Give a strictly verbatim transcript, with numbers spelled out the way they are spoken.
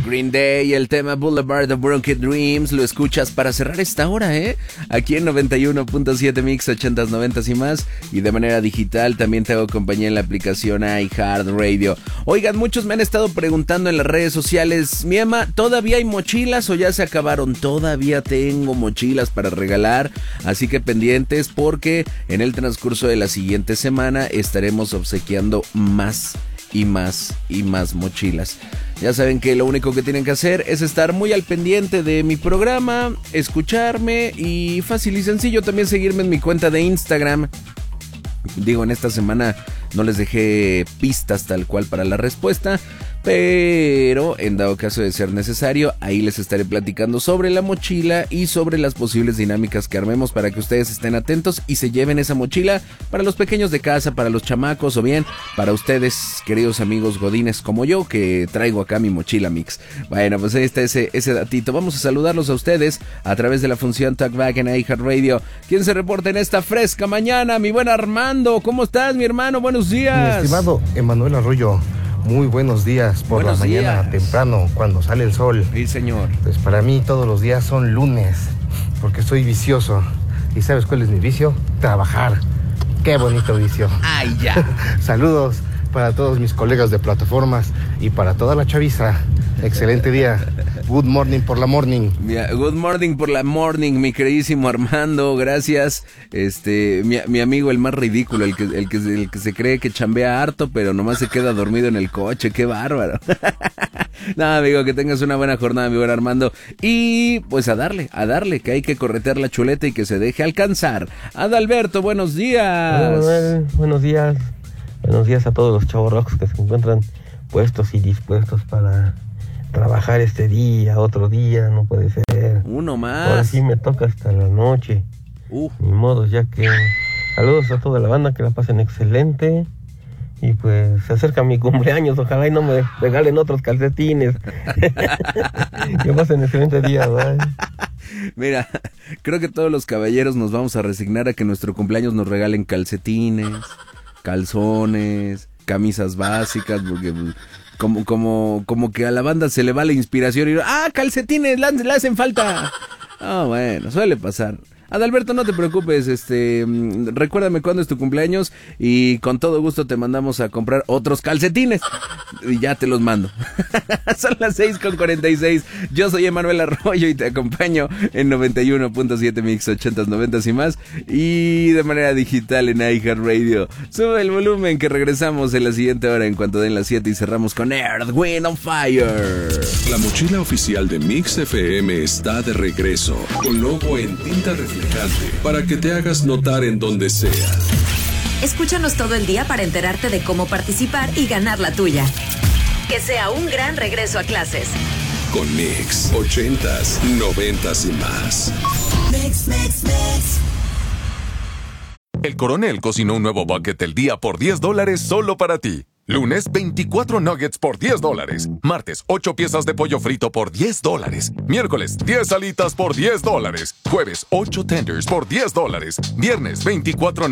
Green Day, el tema Boulevard of Broken Dreams, lo escuchas para cerrar esta hora, ¿eh? Aquí en noventa y uno punto siete Mix, ochentas, noventas y más, y de manera digital también te hago compañía en la aplicación iHeartRadio. Oigan, muchos me han estado preguntando en las redes sociales, mi Emma, ¿todavía hay mochilas o ya se acabaron? Todavía tengo mochilas para regalar, así que pendientes porque en el transcurso de la siguiente semana estaremos obsequiando más y más y más mochilas. Ya saben que lo único que tienen que hacer es estar muy al pendiente de mi programa, escucharme y fácil y sencillo también seguirme en mi cuenta de Instagram. Digo, en esta semana no les dejé pistas tal cual para la respuesta, pero en dado caso de ser necesario, ahí les estaré platicando sobre la mochila y sobre las posibles dinámicas que armemos para que ustedes estén atentos y se lleven esa mochila para los pequeños de casa, para los chamacos o bien para ustedes, queridos amigos godines como yo, que traigo acá mi mochila mix. Bueno, pues ahí está ese, ese datito. Vamos a saludarlos a ustedes a través de la función Talkback en iHeartRadio. ¿Quién se reporta en esta fresca mañana? Mi buen Armando, ¿cómo estás, mi hermano? Buenos días. Mi estimado Emanuel Arroyo, muy buenos días por buenos la mañana días. Temprano, cuando sale el sol. Sí, señor. Pues para mí todos los días son lunes, porque soy vicioso. ¿Y sabes cuál es mi vicio? Trabajar. Qué bonito vicio. Ay, ya. Saludos para todos mis colegas de plataformas y para toda la chaviza. Excelente día. Good morning por la morning. Good morning por la morning, mi queridísimo Armando, gracias. Este, mi, mi amigo el más ridículo, el que, el que, el que se cree que chambea harto, pero nomás se queda dormido en el coche, qué bárbaro. No, amigo, que tengas una buena jornada, mi buen Armando. Y pues a darle, a darle, que hay que corretear la chuleta y que se deje alcanzar. Adalberto, buenos días. Hola, Manuel, buenos días. Buenos días a todos los chavorrocos que se encuentran puestos y dispuestos para trabajar este día, otro día, no puede ser. Uno más. Ahora sí me toca hasta la noche. Uh. Ni modo, ya que... Saludos a toda la banda, que la pasen excelente. Y pues se acerca mi cumpleaños, ojalá y no me regalen otros calcetines. Que pasen excelente día, bye. Mira, creo que todos los caballeros nos vamos a resignar a que nuestro cumpleaños nos regalen calcetines, calzones, camisas básicas, porque como como como que a la banda se le va la inspiración y ah, calcetines, le hacen falta. Ah, bueno, suele pasar. Adalberto, no te preocupes, este, recuérdame cuándo es tu cumpleaños y con todo gusto te mandamos a comprar otros calcetines y ya te los mando. Son las seis con cuarenta y seis, yo soy Emanuel Arroyo y te acompaño en noventa y uno punto siete Mix, ochentas, noventas y más, y de manera digital en iHeartRadio. Sube el volumen que regresamos en la siguiente hora en cuanto den las siete y cerramos con Earth, Wind on Fire. La mochila oficial de Mix F M está de regreso, con logo en tinta reflejante para que te hagas notar en donde sea. Escúchanos todo el día para enterarte de cómo participar y ganar la tuya. Que sea un gran regreso a clases. Con Mix, ochentas, noventas y más. Mix, mix, mix. El Coronel cocinó un nuevo bucket del día por diez dólares solo para ti. Lunes, veinticuatro nuggets por diez dólares. Martes, ocho piezas de pollo frito por diez dólares. Miércoles, diez alitas por diez dólares. Jueves, ocho tenders por diez dólares. Viernes, veinticuatro